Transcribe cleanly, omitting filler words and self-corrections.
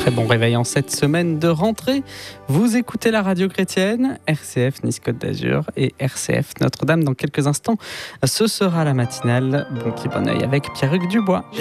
Très bon réveil en cette semaine de rentrée. Vous écoutez la radio chrétienne, RCF Nice-Côte d'Azur et RCF Notre-Dame. Dans quelques instants, ce sera la matinale Bon Pied Bon Oeil avec Pierre-Hugues Dubois.